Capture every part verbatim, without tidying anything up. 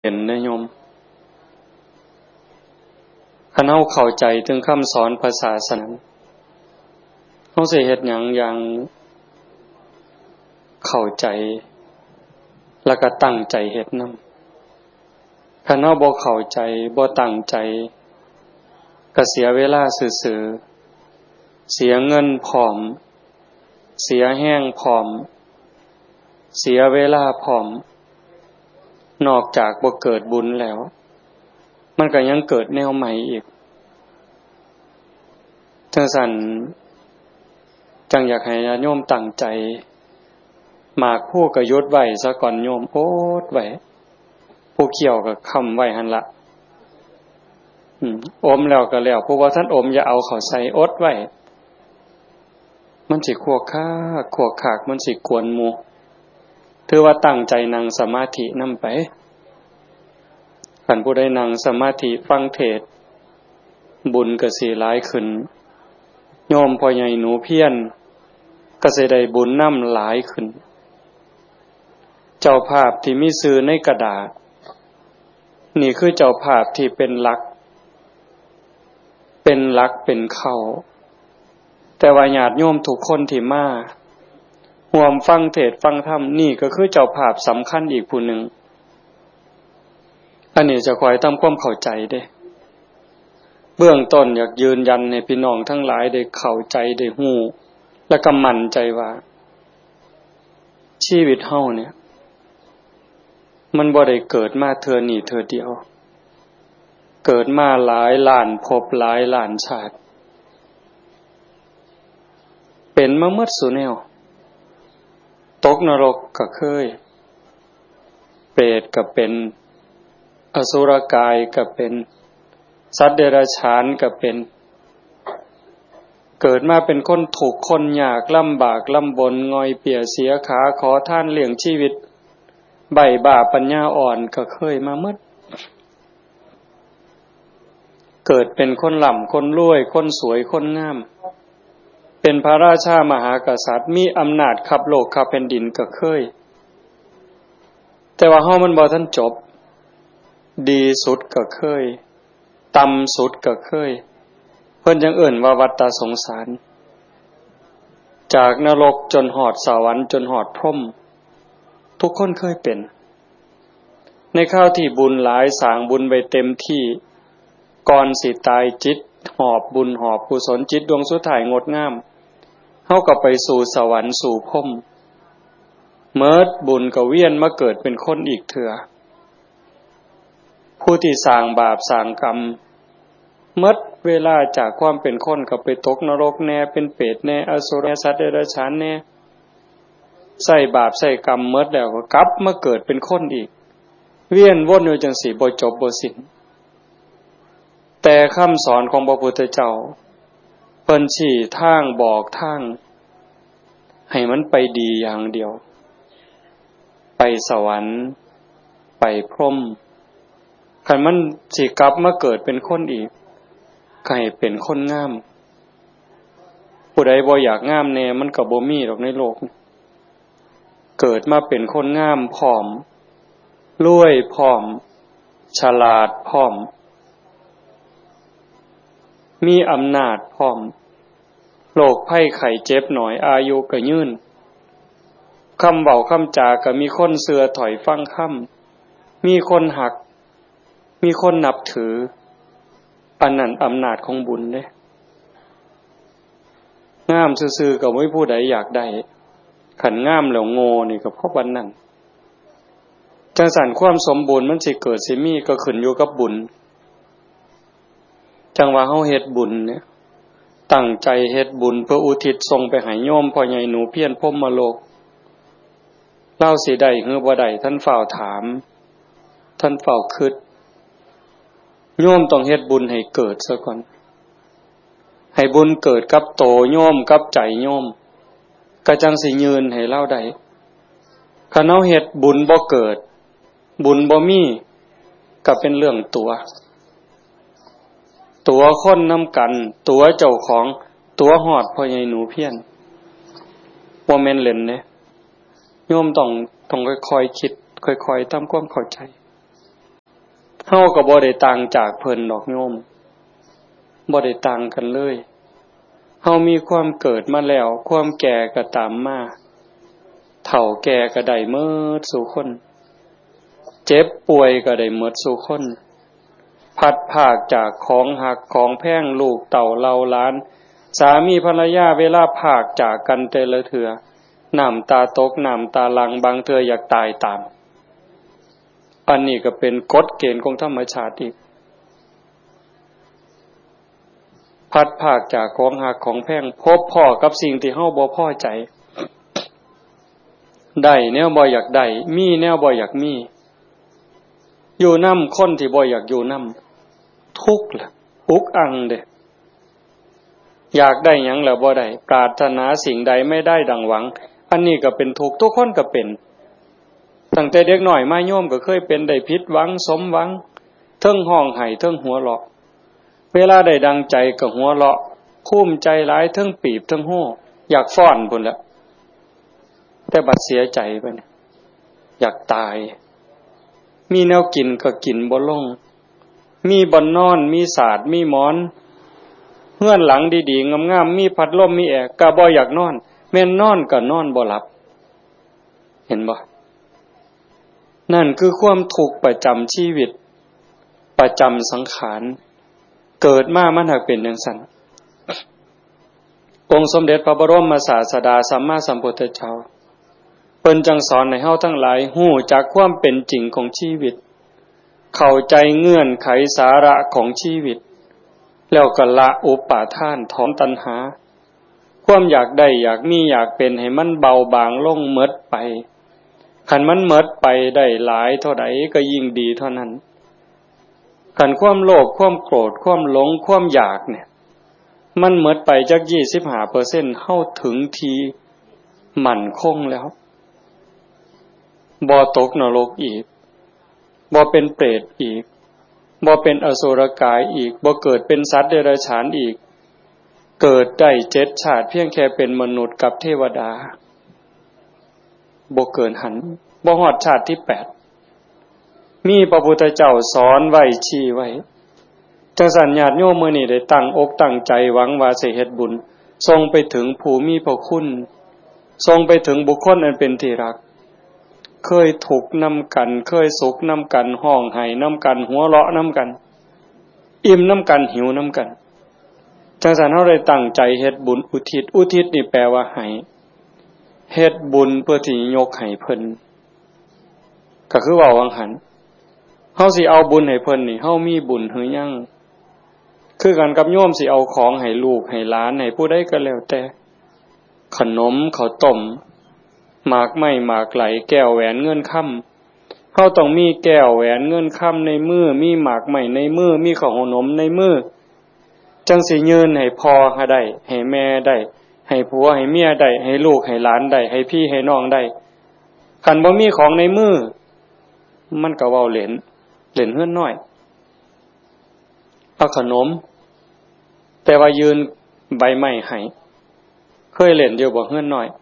เห็นนะโยมคันเฮาเข้าใจถึงคำสอนพระศาสนาเฮาสิเฮ็ดหยังอย่างเข้าใจแล้วก็ตั้งใจเฮ็ดนำคันเฮาบ่เข้าใจบ่ตั้งใจก็เสียเวลาซื่อๆเสียเงินพร้อมเสียแรงพร้อมเสียเวลาพร้อมนอกจากบ่เกิดบุญแล้วมันก็ยังเกิดแนวใหม่อีกจังซั่นจังอยากให้ญาติโยมตั้งใจหมากผู้ก็ยดไว้ซะก่อนโยมโอดไว้ผู้เคี่ยวก็ค้ำไว้หั่นล่ะอืมอมแล้วก็แล้วผู้ว่าท่านอมอย่าเอาเข้าใส่อดไว้มันสิคั่วค้าคั่วขากมันสิกวนหมู่ถือว่าตั้งใจนั่งสมาธินำไปคันผู้ใดนั่งสมาธิฟังเทศน์บุญก็สิหลายขึ้นโยมพ่อใหญ่หนูเพียรก็สิได้บุญนำหลายขึ้นเจ้าภาพที่มีชื่อในกระดาษนี่คือเจ้าภาพที่เป็นหลักเป็นหลักเป็นเข้าแต่ว่าญาติโยมทุกคนที่มาร่วมฟังเทศน์ฟังธรรมนี่ก็คือเจ้าภาพสำคัญอีกผู้หนึ่งอันนี้จะคอยทำความเข้าใจเด้เบื้องต้นอยากยืนยันให้พี่น้องทั้งหลายได้เข้าใจได้ฮู้และก็มั่นใจว่าชีวิตเฮาเนี่ยมันบ่ได้เกิดมาเทื่อนี้เทื่อเดียวเกิดมาหลายล้านภพหลายล้านชาติเป็นมาหมดซุแนวตกนรกก็เคยเปรตก็เป็นอสุรกายก็เป็นสัตว์เดรัจฉานก็เป็นเกิดมาเป็นคนทุกข์คนยากลำบากลำบนงอยเปียเสียขาขอทานเลี้ยงชีวิตใบ้บ้าปัญญาอ่อนก็เคยมาหมดเกิดเป็นคนหล่ำคนรวยคนสวยคนงามเป็นพระราชามหากษัตริย์มีอำนาจขับโลกขับแผ่นดินก็เคยแต่ว่าเฮามันบ่ทันจบดีสุดก็เคยต่ำสุดก็เคยเพิ่นยังเอิ้นว่าวัฏฏะสงสารจากนรกจนฮอดสวรรค์จนฮอดพรหมทุกคนเคยเป็นในคราวที่บุญหลายสร้างบุญไว้เต็มที่ก่อนสิตายจิตหอบบุญหอบกุศลจิตดวงสุดท้ายงดงามเฮาก็ไปสู่สวรรค์สู่พรหมเมิดบุญก็เวียนมาเกิดเป็นคนอีกเทื่อผู้ที่สร้างบาปสร้างกรรมหมดเวลาจากความเป็นคนก็ไปตกนรกแน่เป็นเปรตแน่อสุรสัตว์เดรัจฉานแน่ใส่บาปใส่กรรมหมดแล้วก็กลับมาเกิดเป็นคนอีกเวียนวนอยู่จังสี่บ่จบบ่สิ้นแต่คำสอนของพระพุทธเจ้าเพิ่นชี้ทางบอกทางให้มันไปดีอย่างเดียวไปสวรรค์ไปพรหมคันมันสิกลับมาเกิดเป็นคนอีกก็ให้เป็นคนงามผู้ใดบ่อยากงามแน่มันก็บ่มีหรอกในโลกเกิดมาเป็นคนงามพร้อมรวยพร้อมฉลาดพร้อมมีอำนาจพร้อมโรคภัยไข้เจ็บน้อยอายุก็ยืนคำเว้าคำจาก็มีคนเชื่อถอยฟังคำมีคนหักมีคนนับถืออันนั้นอำนาจของบุญเด้งามซื่อๆก็บ่มีผู้ใดอยากได้ขันงามแล้วโง่นี่ก็เพราะวันนั้นจังซั่นความสมบูรณ์มันสิเกิดสิมีก็ขึ้นอยู่กับบุญจังว่าเฮาเฮ็ดบุญเนี่ยตั้งใจเฮ็ดบุญเพื่ออุทิศส่งไปให้โยมพ่อใหญ่หนูเพียรพรหมโลกเล่าสิได้หรือบ่ได้ท่านเฝ้าถามท่านเฝ้าคิดโยมต้องเฮ็ดบุญให้เกิดซะก่อนให้บุญเกิดกับโตโยมกับใจโยมก็จังสิยืนให้เล่าได้คันเฮาเฮ็ดบุญบ่เกิดบุญบ่มีก็เป็นเรื่องตัวตัวคนนำกันตัวเจ้าของตัวฮอดพ่อใหญ่หนูเพียรบ่แม่นเล่นเด้โยมต้องต้องค่อยๆคิดค่อยๆทำความเข้าใจเฮาก็บ่ได้ต่างจากเพิ่นดอกโยมบ่ได้ต่างกันเลยเฮามีความเกิดมาแล้วความแก่ก็ตามมาเฒ่าแก่ก็ได้หมดสู่คนเจ็บป่วยก็ได้หมดสู่คนพัดภาคจากของหักของแพงลูกเต่าเล่าล้านสามีภรรยาเวลาภาคจากกันแต่ละเทื่อน้ำตาตกน้ำตาหลั่งบางเทื่ออยากตายตามอันนี้ก็เป็นกฎเกณฑ์ของธรรมชาติอีกพัดภาคจากของหักของแพงพบพ่อกับสิ่งที่เฮาบ่พอใจได้แนวบ่อยากได้มีแนวบ่อยากมีอยู่นำคนที่บ่อยากอยู่นำทุกข์ล่ะอุกอังเด้อยากได้หยังแล้วบ่ได้ปรารถนาสิ่งใดไม่ได้ดังหวังอันนี้ก็เป็นทุกข์ทุกคนก็เป็นตั้งแต่เด็กน้อยมาโยมก็เคยเป็นได้ผิดหวังสมหวังเทิงห้องไห้เทิงหัวเราะเวลาได้ดังใจก็หัวเราะภูมิใจหลายเทิงปีบเทิงโห่อยากฟ้อนพุ่นละแต่บัดเสียใจไปเนี่ยอยากตายมีแนวกินก็กินบ่ลงมีบ่อนนอนมีศาสตร์มีหมอนเฮือนหลังดีๆงามๆมีพัดลมมีแอร์ก็บ่อยากนอนแม่นนอนก็นอนบ่หลับเห็นบ่นั่นคือความทุกข์ประจำชีวิตประจำสังขารเกิดมามันหักเป็นจังซั่นองค์สมเด็จพระบรมศาสดาสัมมาสัมพุทธเจ้าเพิ่นจังสอนให้เฮาทั้งหลายฮู้จักความเป็นจริงของชีวิตเข้าใจเงื่อนไขสาระของชีวิตแล้วก็ละอุปาทานถอนตัณหาความอยากได้อยากมีอยากเป็นให้มันเบาบางลงหมดไปคันมันหมดไปได้หลายเท่าใดก็ยิ่งดีเท่านั้นคันความโลภความโกรธความหลงความอยากเนี่ยมันหมดไปจัก ยี่สิบห้าเปอร์เซ็นต์ เฮาถึงทีมั่นคงแล้วบ่ตกนรกอีกบ่เป็นเปรตอีกบ่เป็นอสุรกายอีกบ่เกิดเป็นสัตว์เดรัจฉานอีกเกิดได้เจ็ดชาติเพียงแค่เป็นมนุษย์กับเทวดาบ่เกินหันบ่ฮอดชาติที่แปดมีพระพุทธเจ้าสอนไว้ชี้ไว้จังซั่นญาติโยมมื้อนี้ได้ตั้งอกตั้งใจหวังว่าสิเฮ็ดบุญส่งไปถึงผู้มีพระคุณส่งไปถึงบุคคลอันเป็นที่รักเคยทุกข์นำกันเคยสุขนำกันห้องไห้นำกันหัวเราะนำกันอิ่มนำกันหิวนำกันจังซั่นเฮาได้ตั้งใจเฮ็ดบุญอุทิศอุทิศนี่แปลว่าให้เฮ็ดบุญเพื่อที่ยกให้เพิ่นก็คือว่าวังหันเฮาสิเอาบุญให้เพิ่นนี่เฮามีบุญหรือยังคือกันกับโยมสิเอาของให้ลูกให้หลานให้ผู้ใดก็แล้วแต่ขนมข้าวต้มหมากไม้หมากไหลแก้วแหวนเงินค่ำเฮาต้องมีแก้วแหวนเงินค่ำในมือมีหมากไม้ในมือมีข้าวขนมในมือจังสิยืนให้พ่อให้ได้ให้แม่ได้ให้ผัวให้เมียได้ให้ลูกให้หลานได้ให้พี่ให้น้องได้คันบ่มีของในมือมันก็เว้าเล่นเล่นเฮือนน้อยเอาขนมแต่ว่ายืนใบไม้ให้เคยเล่นอยู่บ่เฮือนน้อย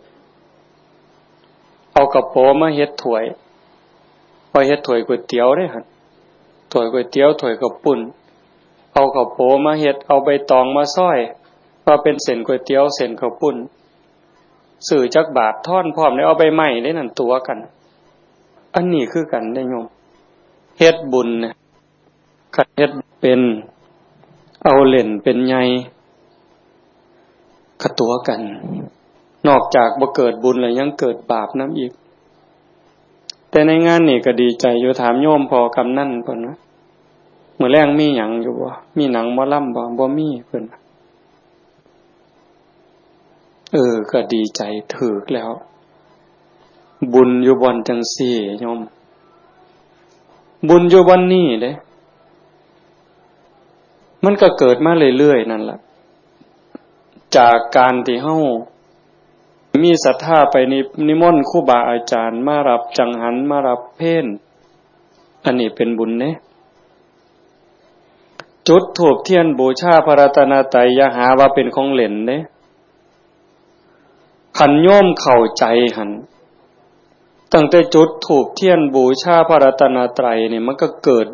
เอากระโปมาเฮ็ดถ้วยพอเฮ็ดถ้วยก๋วยเตี๋ยวเด้หั่นถ้วยก๋วยเตี๋ยวถ้วยข้าวปุ้นเอากระโปมาเฮ็ดเอาใบตองมาซ้อยว่าเป็นเส้นก๋วยเตี๋ยวเส้นข้าวปุ้นซื้อจักบาททอนพร้อมได้เอาใบไม้ได้นั่นตัวกันอันนี้คือกันได้โยมเฮ็ดบุญเนี่ยคันเฮ็ดเป็นเอาเล่นเป็นใหญ่กะตัวกันนอกจากบ่เกิดบุญแล้วยังเกิดบาปนำอีกแต่ในงานนี่ก็ดีใจอยู่ถามโยมพอกำนันเพิ่นว่ามื้อแลงมีหยังอยู่บ่มีหนังหมอลำบ่บ่มีเพิ่นเออก็ดีใจถูกแล้วบุญอยู่บ่อนจังซี่โยมบุญอยู่บ่อนนี้เด้มันก็เกิดมาเรื่อยๆนั่นล่ะจากการที่เฮามีศรัทธาไปนิมนต์ครูบาอาจารย์มารับจังหันมารับเพลอันนี้เป็นบุญเด้จุดธูปเทียนบูชาพระรัตนตรัยอย่าหาว่าเป็นของเล่นเด้คันโยมเข้าใจหั่นตั้งแต่จุดธูปเทียนบูชาพระรัตนตรัยนี่มันก็เกิด